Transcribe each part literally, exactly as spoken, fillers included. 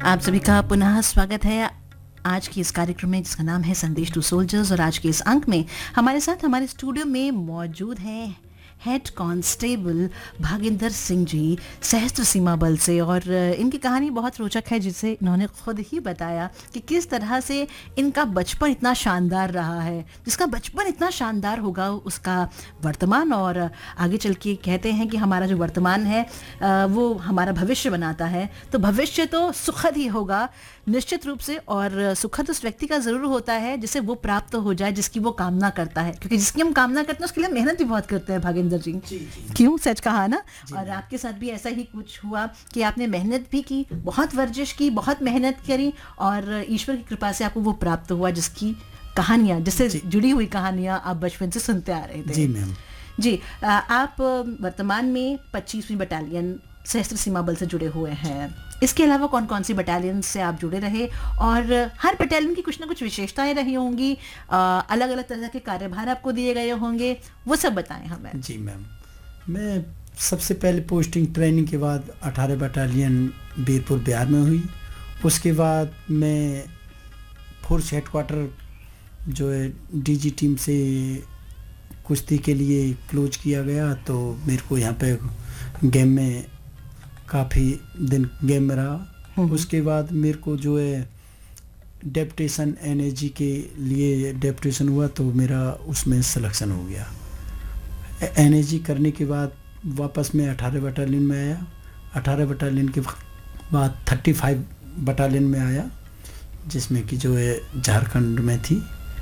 आप सभी का पुनः स्वागत है आज की इस कार्यक्रम में जिसका नाम है संदेश टू सोल्जर्स। और आज के इस अंक में हमारे साथ हमारे स्टूडियो में मौजूद हैं हेड कांस्टेबल भागिंदर सिंह जी, सशस्त्र सीमा बल से। और इनकी कहानी बहुत रोचक है, जिसे इन्होंने खुद ही बताया कि किस तरह से इनका बचपन इतना शानदार रहा है। जिसका बचपन इतना शानदार होगा उसका वर्तमान, और आगे चल के कहते हैं कि हमारा जो वर्तमान है वो हमारा भविष्य बनाता है। तो भविष्य तो सुखद ही होगा निश्चित रूप से, और सुखद उस व्यक्ति का ज़रूर होता है जिसे वो प्राप्त हो जाए, जिसकी वो कामना करता है। क्योंकि जिसकी हम कामना करते हैं उसके लिए मेहनत भी बहुत करते हैं भागिंदर जी, जी, जी। क्यों, सच कहा ना। और आपके साथ भी ऐसा ही कुछ हुआ कि आपने मेहनत भी की, बहुत वर्जिश की, बहुत मेहनत करी, और ईश्वर की कृपा से आपको वो प्राप्त हुआ जिसकी कहानियाँ, जिससे जुड़ी हुई कहानियाँ आप बचपन से सुनते आ रहे थे। जी मैम। जी, आप वर्तमान में पच्चीसवीं बटालियन सशस्त्र सीमा बल से जुड़े हुए हैं। इसके अलावा कौन कौन सी बटालियन से आप जुड़े रहे, और हर बटालियन की कुछ ना कुछ विशेषताएं रही होंगी, अलग अलग तरह के कार्यभार आपको दिए गए होंगे, वो सब बताएं हमें। जी मैम, मैं सबसे पहले पोस्टिंग ट्रेनिंग के बाद अठारह बटालियन बीरपुर बिहार में हुई। उसके बाद मैं फोर्स हेडक्वार्टर जो है डीजी टीम से कुश्ती के लिए क्लोज किया गया, तो मेरे को यहाँ पे गेम में काफ़ी दिन गेम में रहा। उसके बाद मेरे को जो है डेप्यूटेशन एनएजी के लिए डेप्यूटेशन हुआ, तो मेरा उसमें सिलेक्शन हो गया। एनएजी करने के बाद वापस मैं अठारह बटालियन में आया। अठारह बटालियन के बाद पैंतीस बटालियन में आया, जिसमें कि जो है झारखंड में थी।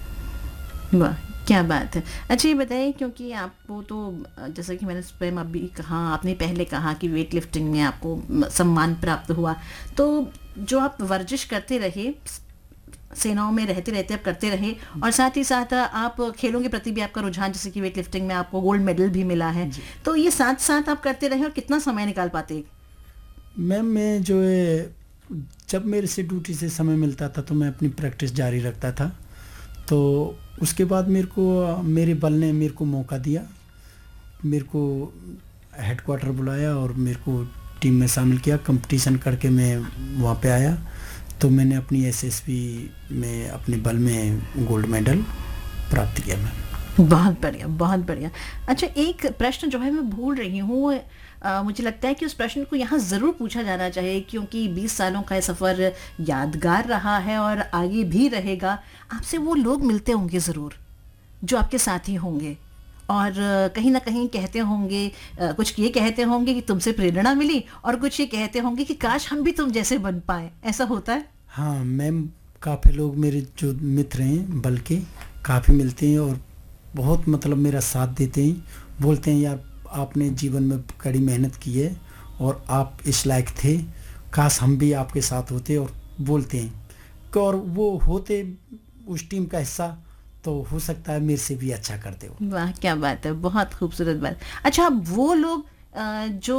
वाह, क्या बात है। अच्छा ये बताइए, क्योंकि आपको तो जैसा कि मैंने स्वयं अभी कहा, आपने पहले कहा कि वेट लिफ्टिंग में आपको सम्मान प्राप्त हुआ, तो जो आप वर्जिश करते रहे, सेनाओं में रहते रहते आप करते रहे, और साथ ही साथ आप खेलों के प्रति भी आपका रुझान, जैसे कि वेट लिफ्टिंग में आपको गोल्ड मेडल भी मिला है, तो ये साथ साथ आप करते रहे, और कितना समय निकाल पाते? मैम मैं जो है जब मेरे से ड्यूटी से समय मिलता था तो मैं अपनी प्रैक्टिस जारी रखता था। तो उसके बाद मेरे को मेरे बल ने मेरे को मौका दिया, मेरे को हेडक्वार्टर बुलाया और मेरे को टीम में शामिल किया। कंपटीशन करके मैं वहाँ पे आया, तो मैंने अपनी एसएसबी में अपने बल में गोल्ड मेडल प्राप्त किया। मैं बहुत बढ़िया, बहुत बढ़िया। अच्छा, एक प्रश्न जो है मैं भूल रही हूँ, मुझे लगता है कि उस प्रश्न को यहाँ ज़रूर पूछा जाना चाहिए, क्योंकि बीस सालों का सफ़र यादगार रहा है और आगे भी रहेगा। आपसे वो लोग मिलते होंगे ज़रूर जो आपके साथी होंगे, और कहीं ना कहीं कहते होंगे, कुछ ये कहते होंगे कि तुमसे प्रेरणा मिली, और कुछ ये कहते होंगे कि काश हम भी तुम जैसे बन पाए। ऐसा होता है? हाँ मैम, काफ़ी लोग मेरे जो मित्र हैं बल्कि काफ़ी मिलते हैं और बहुत मतलब मेरा साथ देते हैं। बोलते हैं यार आपने जीवन में कड़ी मेहनत की है और आप इस लायक थे, काश हम भी आपके साथ होते। और बोलते हैं कि और वो होते उस टीम का हिस्सा, तो हो सकता है मेरे से भी अच्छा करते हो। वाह, क्या बात है, बहुत खूबसूरत बात। अच्छा, वो लोग जो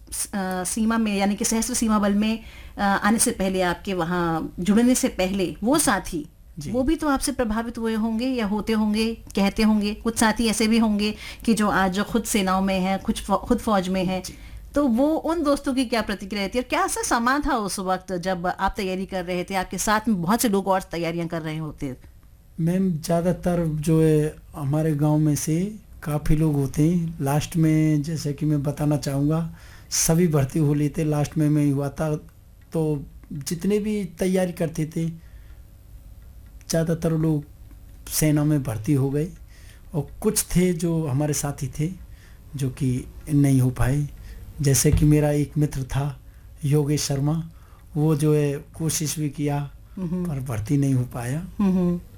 सीमा में यानी कि सशस्त्र सीमा बल में आने से पहले, आपके वहाँ जुड़ने से पहले, वो साथी वो भी तो आपसे प्रभावित हुए होंगे या होते होंगे, कहते होंगे। कुछ साथी ऐसे भी होंगे कि जो आज जो खुद सेनाओं में हैं, कुछ खुद फौज में हैं, तो वो उन दोस्तों की क्या प्रतिक्रिया रहती है, और क्या ऐसा समा था उस वक्त जब आप तैयारी कर रहे थे, आपके साथ में बहुत से लोग और तैयारियां कर रहे होते? मैम ज़्यादातर जो है हमारे गांव में से काफ़ी लोग होते हैं। लास्ट में जैसे कि मैं बताना चाहूँगा, सभी भर्ती हो लेते, लास्ट में मैं हुआ था। तो जितने भी तैयारी करते थे ज़्यादातर लोग सेना में भर्ती हो गए, और कुछ थे जो हमारे साथी थे जो कि नहीं हो पाए। जैसे कि मेरा एक मित्र था योगेश शर्मा, वो जो है कोशिश भी किया पर भर्ती नहीं हो पाया।